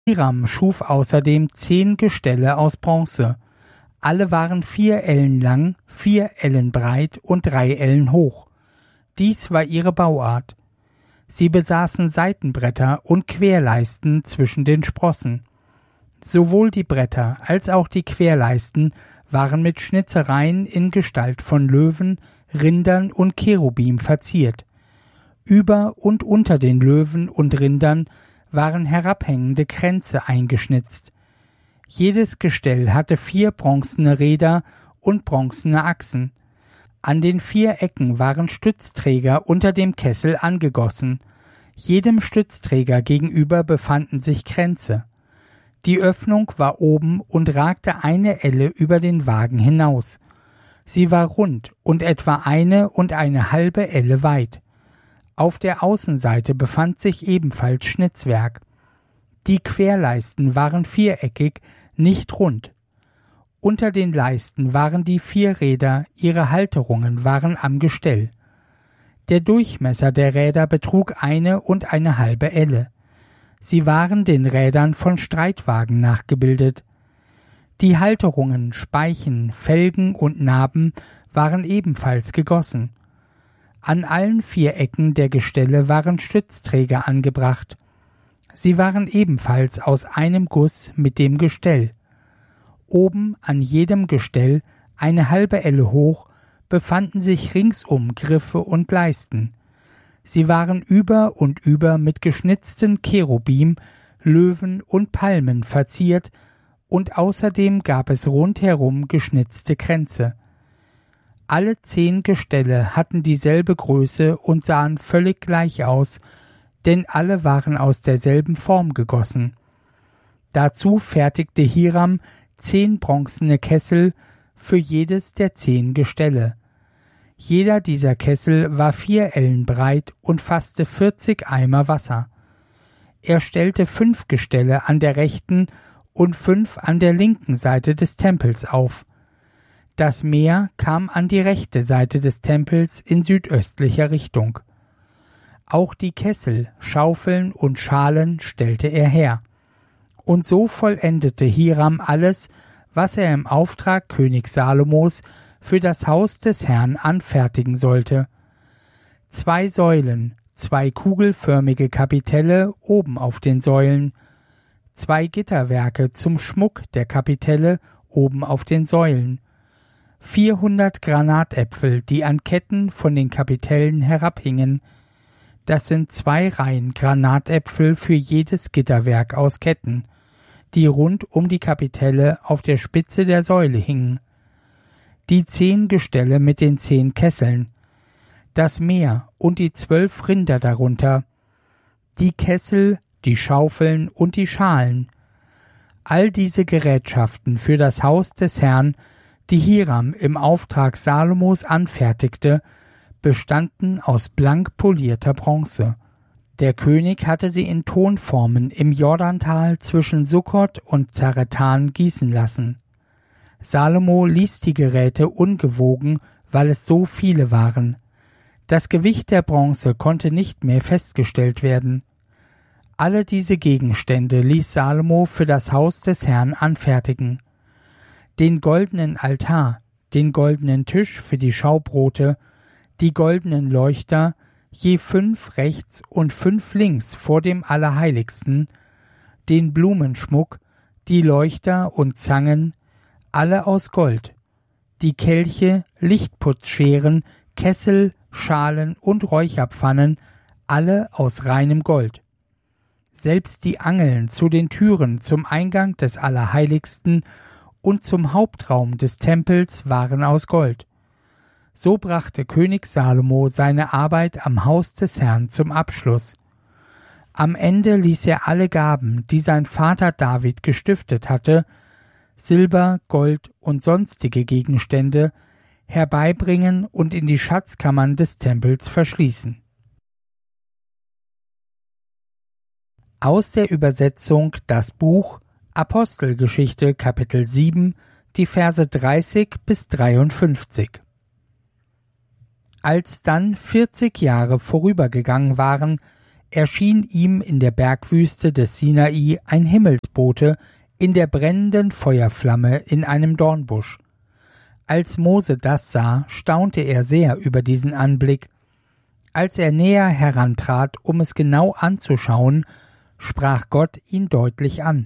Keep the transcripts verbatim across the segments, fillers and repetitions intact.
Hiram schuf außerdem zehn Gestelle aus Bronze. Alle waren vier Ellen lang, vier Ellen breit und drei Ellen hoch. Dies war ihre Bauart. Sie besaßen Seitenbretter und Querleisten zwischen den Sprossen. Sowohl die Bretter als auch die Querleisten waren mit Schnitzereien in Gestalt von Löwen, Rindern und Cherubim verziert. Über und unter den Löwen und Rindern waren herabhängende Kränze eingeschnitzt. Jedes Gestell hatte vier bronzene Räder und bronzene Achsen. An den vier Ecken waren Stützträger unter dem Kessel angegossen. Jedem Stützträger gegenüber befanden sich Kränze. Die Öffnung war oben und ragte eine Elle über den Wagen hinaus. Sie war rund und etwa eine und eine halbe Elle weit. Auf der Außenseite befand sich ebenfalls Schnitzwerk. Die Querleisten waren viereckig, nicht rund. Unter den Leisten waren die vier Räder, ihre Halterungen waren am Gestell. Der Durchmesser der Räder betrug eine und eine halbe Elle. Sie waren den Rädern von Streitwagen nachgebildet. Die Halterungen, Speichen, Felgen und Naben waren ebenfalls gegossen. An allen vier Ecken der Gestelle waren Stützträger angebracht. Sie waren ebenfalls aus einem Guss mit dem Gestell. Oben an jedem Gestell, eine halbe Elle hoch, befanden sich ringsum Griffe und Leisten. Sie waren über und über mit geschnitzten Cherubim, Löwen und Palmen verziert, und außerdem gab es rundherum geschnitzte Kränze. Alle zehn Gestelle hatten dieselbe Größe und sahen völlig gleich aus, denn alle waren aus derselben Form gegossen. Dazu fertigte Hiram zehn bronzene Kessel für jedes der zehn Gestelle. Jeder dieser Kessel war vier Ellen breit und fasste vierzig Eimer Wasser. Er stellte fünf Gestelle an der rechten und fünf an der linken Seite des Tempels auf. Das Meer kam an die rechte Seite des Tempels in südöstlicher Richtung. Auch die Kessel, Schaufeln und Schalen stellte er her. Und so vollendete Hiram alles, was er im Auftrag König Salomos für das Haus des Herrn anfertigen sollte. Zwei Säulen, zwei kugelförmige Kapitelle oben auf den Säulen, zwei Gitterwerke zum Schmuck der Kapitelle oben auf den Säulen, vierhundert Granatäpfel, die an Ketten von den Kapitellen herabhingen. Das sind zwei Reihen Granatäpfel für jedes Gitterwerk aus Ketten, die rund um die Kapitelle auf der Spitze der Säule hingen. Die zehn Gestelle mit den zehn Kesseln, das Meer und die zwölf Rinder darunter, die Kessel, die Schaufeln und die Schalen. All diese Gerätschaften für das Haus des Herrn, die Hiram im Auftrag Salomos anfertigte, bestanden aus blank polierter Bronze. Der König hatte sie in Tonformen im Jordantal zwischen Sukkot und Zaretan gießen lassen. Salomo ließ die Geräte ungewogen, weil es so viele waren. Das Gewicht der Bronze konnte nicht mehr festgestellt werden. Alle diese Gegenstände ließ Salomo für das Haus des Herrn anfertigen. Den goldenen Altar, den goldenen Tisch für die Schaubrote, die goldenen Leuchter, je fünf rechts und fünf links vor dem Allerheiligsten, den Blumenschmuck, die Leuchter und Zangen, alle aus Gold, die Kelche, Lichtputzscheren, Kessel, Schalen und Räucherpfannen, alle aus reinem Gold. Selbst die Angeln zu den Türen zum Eingang des Allerheiligsten und zum Hauptraum des Tempels waren aus Gold. So brachte König Salomo seine Arbeit am Haus des Herrn zum Abschluss. Am Ende ließ er alle Gaben, die sein Vater David gestiftet hatte, Silber, Gold und sonstige Gegenstände, herbeibringen und in die Schatzkammern des Tempels verschließen. Aus der Übersetzung das Buch Apostelgeschichte Kapitel sieben, die Verse dreißig bis dreiundfünfzig. Als dann vierzig Jahre vorübergegangen waren, erschien ihm in der Bergwüste des Sinai ein Himmelsbote in der brennenden Feuerflamme in einem Dornbusch. Als Mose das sah, staunte er sehr über diesen Anblick. Als er näher herantrat, um es genau anzuschauen, sprach Gott ihn deutlich an.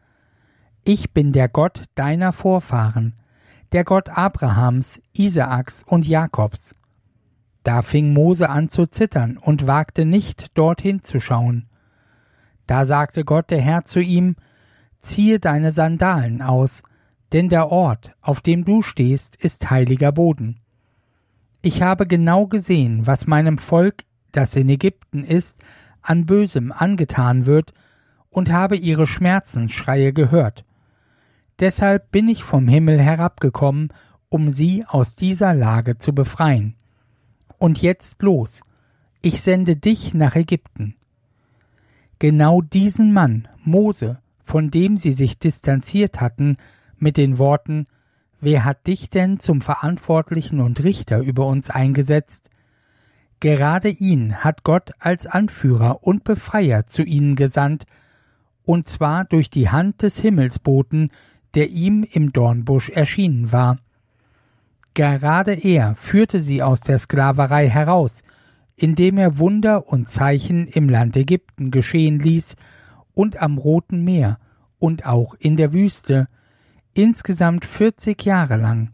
Ich bin der Gott deiner Vorfahren, der Gott Abrahams, Isaaks und Jakobs. Da fing Mose an zu zittern und wagte nicht, dorthin zu schauen. Da sagte Gott der Herr zu ihm, ziehe deine Sandalen aus, denn der Ort, auf dem du stehst, ist heiliger Boden. Ich habe genau gesehen, was meinem Volk, das in Ägypten ist, an Bösem angetan wird, und habe ihre Schmerzensschreie gehört. Deshalb bin ich vom Himmel herabgekommen, um sie aus dieser Lage zu befreien. Und jetzt los, ich sende dich nach Ägypten. Genau diesen Mann, Mose, von dem sie sich distanziert hatten, mit den Worten, wer hat dich denn zum Verantwortlichen und Richter über uns eingesetzt? Gerade ihn hat Gott als Anführer und Befreier zu ihnen gesandt, und zwar durch die Hand des Himmelsboten, der ihm im Dornbusch erschienen war. Gerade er führte sie aus der Sklaverei heraus, indem er Wunder und Zeichen im Land Ägypten geschehen ließ und am Roten Meer und auch in der Wüste, insgesamt vierzig Jahre lang.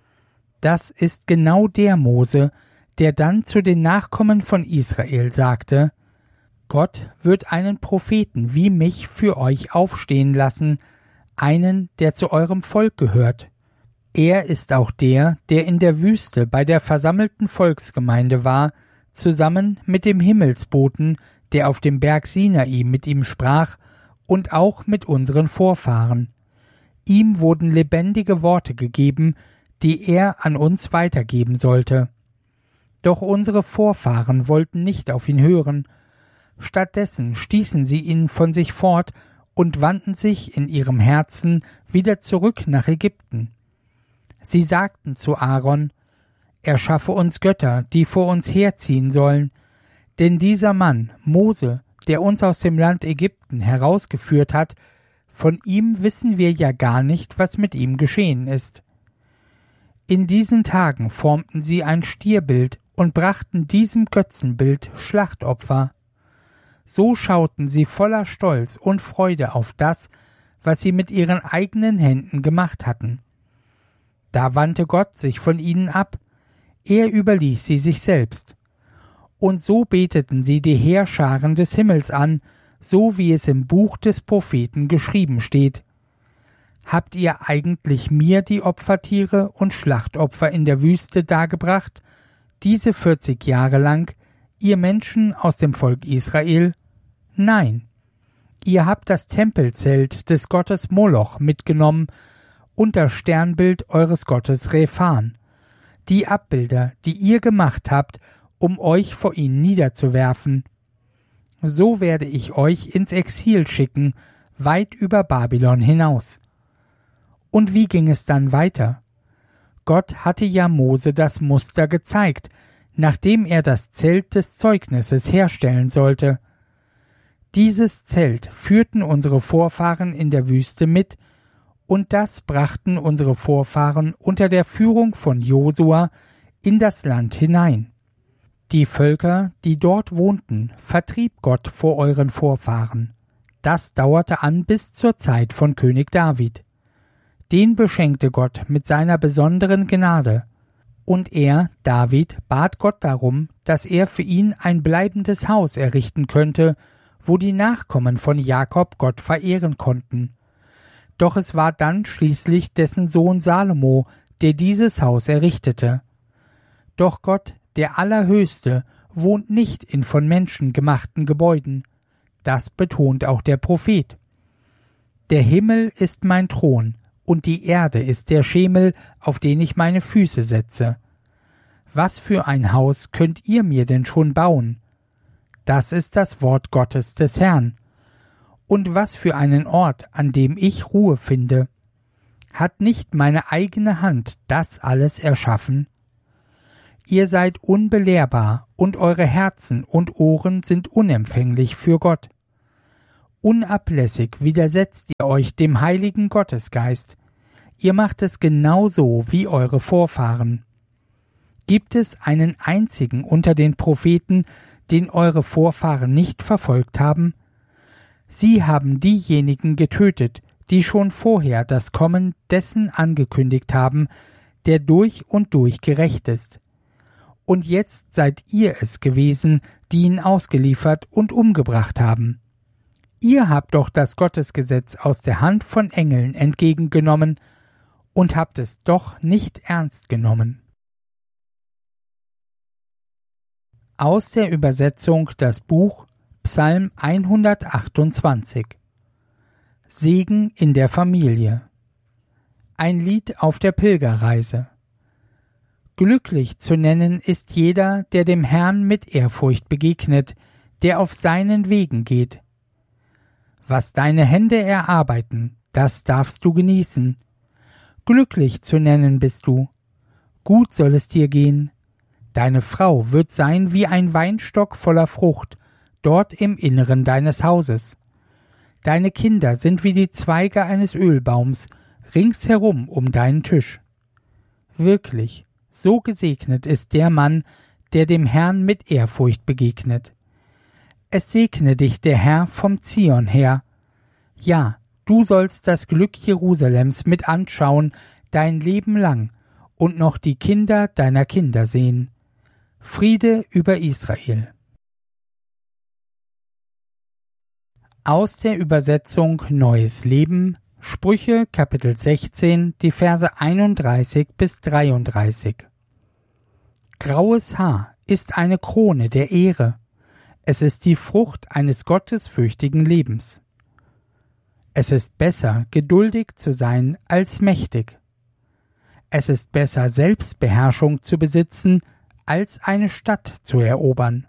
Das ist genau der Mose, der dann zu den Nachkommen von Israel sagte, Gott wird einen Propheten wie mich für euch aufstehen lassen, einen, der zu eurem Volk gehört. Er ist auch der, der in der Wüste bei der versammelten Volksgemeinde war, zusammen mit dem Himmelsboten, der auf dem Berg Sinai mit ihm sprach, und auch mit unseren Vorfahren. Ihm wurden lebendige Worte gegeben, die er an uns weitergeben sollte. Doch unsere Vorfahren wollten nicht auf ihn hören. Stattdessen stießen sie ihn von sich fort und wandten sich in ihrem Herzen wieder zurück nach Ägypten. Sie sagten zu Aaron, er schaffe uns Götter, die vor uns herziehen sollen, denn dieser Mann, Mose, der uns aus dem Land Ägypten herausgeführt hat, von ihm wissen wir ja gar nicht, was mit ihm geschehen ist. In diesen Tagen formten sie ein Stierbild und brachten diesem Götzenbild Schlachtopfer. So schauten sie voller Stolz und Freude auf das, was sie mit ihren eigenen Händen gemacht hatten. Da wandte Gott sich von ihnen ab, er überließ sie sich selbst. Und so beteten sie die Heerscharen des Himmels an, so wie es im Buch des Propheten geschrieben steht. Habt ihr eigentlich mir die Opfertiere und Schlachtopfer in der Wüste dargebracht, diese vierzig Jahre lang, ihr Menschen aus dem Volk Israel? Nein. Ihr habt das Tempelzelt des Gottes Moloch mitgenommen und das Sternbild eures Gottes Rephan, die Abbilder, die ihr gemacht habt, um euch vor ihnen niederzuwerfen. So werde ich euch ins Exil schicken, weit über Babylon hinaus. Und wie ging es dann weiter? Gott hatte ja Mose das Muster gezeigt, nachdem er das Zelt des Zeugnisses herstellen sollte. Dieses Zelt führten unsere Vorfahren in der Wüste mit, und das brachten unsere Vorfahren unter der Führung von Josua in das Land hinein. Die Völker, die dort wohnten, vertrieb Gott vor euren Vorfahren. Das dauerte an bis zur Zeit von König David. Den beschenkte Gott mit seiner besonderen Gnade. Und er, David, bat Gott darum, dass er für ihn ein bleibendes Haus errichten könnte, wo die Nachkommen von Jakob Gott verehren konnten. Doch es war dann schließlich dessen Sohn Salomo, der dieses Haus errichtete. Doch Gott, der Allerhöchste, wohnt nicht in von Menschen gemachten Gebäuden. Das betont auch der Prophet. Der Himmel ist mein Thron, und die Erde ist der Schemel, auf den ich meine Füße setze. Was für ein Haus könnt ihr mir denn schon bauen? Das ist das Wort Gottes des Herrn. Und was für einen Ort, an dem ich Ruhe finde. Hat nicht meine eigene Hand das alles erschaffen? Ihr seid unbelehrbar und eure Herzen und Ohren sind unempfänglich für Gott. Unablässig widersetzt ihr euch dem heiligen Gottesgeist. Ihr macht es genauso wie eure Vorfahren. Gibt es einen einzigen unter den Propheten, den eure Vorfahren nicht verfolgt haben? Sie haben diejenigen getötet, die schon vorher das Kommen dessen angekündigt haben, der durch und durch gerecht ist. Und jetzt seid ihr es gewesen, die ihn ausgeliefert und umgebracht haben. Ihr habt doch das Gottesgesetz aus der Hand von Engeln entgegengenommen und habt es doch nicht ernst genommen. Aus der Übersetzung das Buch Psalm hundertachtundzwanzig. Segen in der Familie. Ein Lied auf der Pilgerreise. Glücklich zu nennen ist jeder, der dem Herrn mit Ehrfurcht begegnet, der auf seinen Wegen geht. Was deine Hände erarbeiten, das darfst du genießen. Glücklich zu nennen bist du. Gut soll es dir gehen. Deine Frau wird sein wie ein Weinstock voller Frucht, dort im Inneren deines Hauses. Deine Kinder sind wie die Zweige eines Ölbaums, ringsherum um deinen Tisch. Wirklich, so gesegnet ist der Mann, der dem Herrn mit Ehrfurcht begegnet. Es segne dich der Herr vom Zion her. Ja, du sollst das Glück Jerusalems mit anschauen, dein Leben lang, und noch die Kinder deiner Kinder sehen. Friede über Israel. Aus der Übersetzung Neues Leben, Sprüche Kapitel sechzehn, die Verse einunddreißig bis dreiunddreißig. Graues Haar ist eine Krone der Ehre. Es ist die Frucht eines gottesfürchtigen Lebens. Es ist besser, geduldig zu sein, als mächtig. Es ist besser, Selbstbeherrschung zu besitzen, als eine Stadt zu erobern.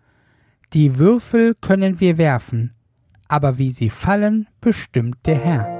Die Würfel können wir werfen, aber wie sie fallen, bestimmt der Herr.